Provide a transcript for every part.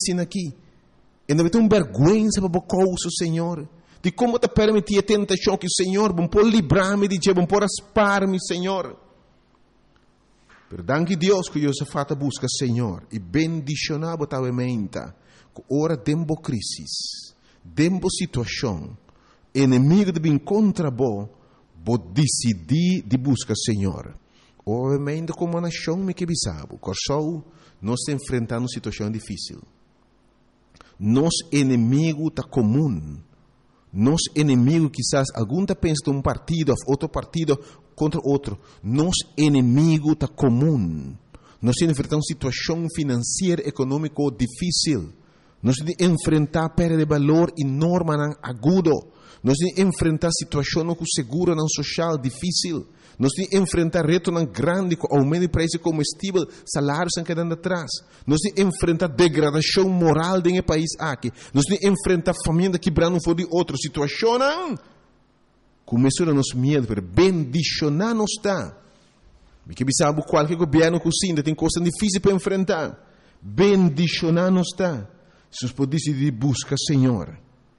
ensina aqui. E não vai ter uma vergonha para o causa, Senhor. De como te permitir a tentação que, Senhor, vão por livrar-me de Deus, vão por aspar-me, Senhor. Pero danke Deus que Josafat busca, Senhor, e bendicionava a mente, que ora dembo crisis, dembo situação, inimigo de bem contra bo decidir de buscar, Senhor. Obviamente, como a nação me que bisabo, corsou, nós enfrentando uma situação difícil. Nosso inimigo está comum. Nosso inimigo, quizás, algum está pensando um partido, outro partido contra outro. Nosso inimigo está comum. Nós enfrentamos uma situação financeira, econômica difícil. Nós enfrentamos perda de valor enorme, agudo. Nós enfrentamos situação com seguro social difícil. Nós enfrentamos reto grande com aumento de preço de combustível, salários estão quedando atrás. Nós enfrentamos degradação moral dentro do país aqui. Nós enfrentamos família quebrando fora de outra situação. Começou a nos medo, pero bendicionar não está. Porque sabe qualquer governo que ainda tem coisas difíceis para enfrentar. Bendicionar não está. Se nós podemos decidir buscar Senhor.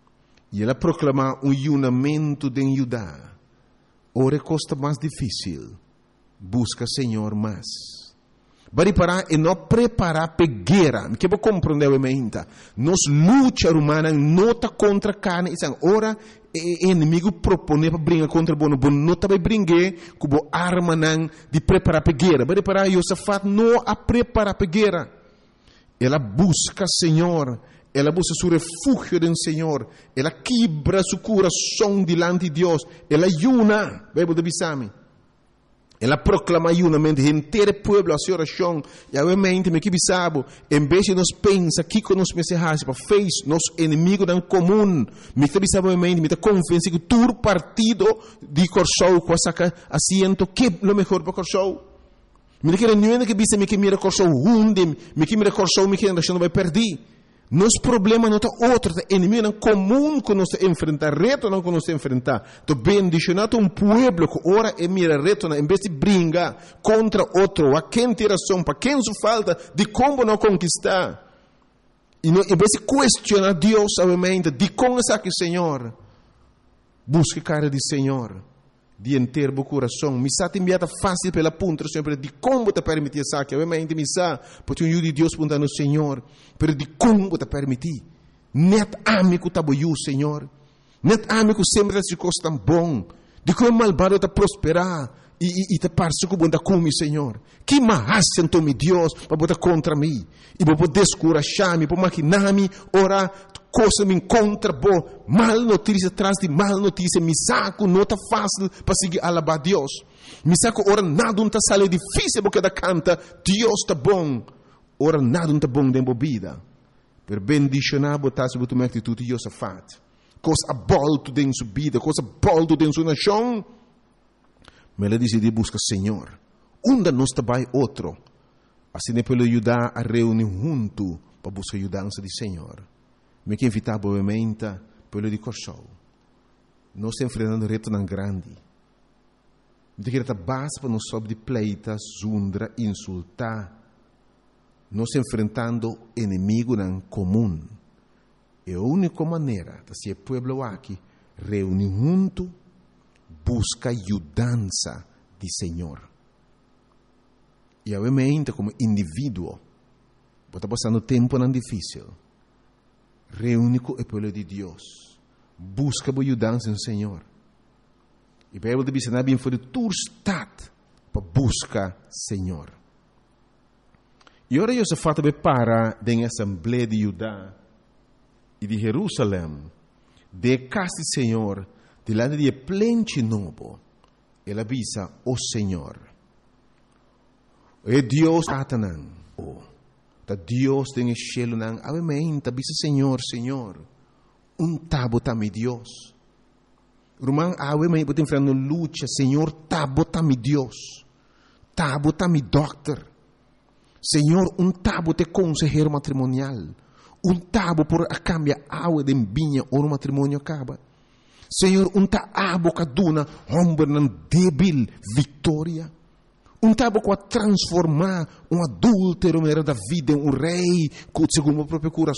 E ela proclamar um unimento de Judá. Ora costa mais difícil. Busca Senhor mais. Bari parar e não preparar para guerra. Que vou compreender a mente. Nos luta humana não está contra carne. Ora o inimigo propõe para brincar contra o bono. Não está para brincar com a arma de preparar para guerra. Bari parar Josafat não a preparar para guerra. Ela busca Senhor. Ela busca seu refúgio no Senhor. Ela quebra seu coração diante de Deus. Ela ayuna. Bíblia de Bisame. Ela proclama ayunamento. Inteiro povo a sua oração. E obviamente, me que bisabo. Em vez de nós pensar que com nós mensagens para fez nosso inimigo não comum. Me que bisabo obviamente. Me que confiança que todo partido de Corsou com essa assento que é o melhor para Corsou. Me que não é que bisa me que mira Corsou hunde. Me que mira Corsou me que não vai perder. Nosso problema não está outro, é inimigo não comum que nós enfrentar, reto não que nós enfrentar. Então, bendicionado um povo que ora e mira reto, em vez de brigar contra outro, a quem tem razão, para quem se falta, de como não conquistar. E não, em vez de questionar Deus, obviamente, de como é que Senhor, busque cara de Senhor, de inteiro o coração. Me está enviada fácil pela ponta, sempre de como te permitir essa que obviamente me está, porque um de Deus perguntando no Senhor, pero de como te permitir. Net amigo tá boiu, Senhor. Net amigo sempre se coisa tão bom. De como malvado te prosperar e te parece que bom da come, Senhor. Que mais sentou me Deus para botar contra mim e para descorajar-me, para maquinar-me, orar. Coisa me encontra boa, mal notícia atrás de mal notícia, me saco, não está fácil para seguir alabar Deus. Me saco, ora nada não está sale difícil porque da canta, Deus está bom. Ora nada não está bom dentro da vida. Per bendicionar botar sobre tua atitude de Josafat. Coisa abolto dentro sua vida, coisa abolto dentro sua nação. Mas ela decidiu buscar Senhor. Onde nós trabalha outro. Assim é para ajudar a reunir junto para buscar a ajudança do Senhor. Me que invitar obviamente pelo de Corsou. Nós estamos enfrentando reto não grande. De que está base para nós sobre de pleita, zundra, insultar. Nós estamos enfrentando inimigo não comum. E a única maneira de ser povo aqui reunir junto, busca ajudança de Senhor. E obviamente como indivíduo, está passando tempo não difícil. Reúne com o povo de Deus. Busca a ajudança no Senhor. E a Bíblia diz que bem foi de tua estado para buscar Senhor. E agora Josafat vai parar na Assembleia de Judá e de Jerusalém, de casa do Senhor, delante de plente novo. Ele avisa o Senhor. É Deus Satanás. Deus tem cielo nang obviamente bisa Senhor tabo tami Deus rumang obviamente botem frente luta Senhor tabo tami Deus tabo tami doctor Senhor tabo te consejero matrimonial tabo por a cambia água de vinha ou no matrimônio acaba Senhor abo kaduna hombre nan débil vitória tabo com a transformar adúltero da vida em rei segundo o próprio coração.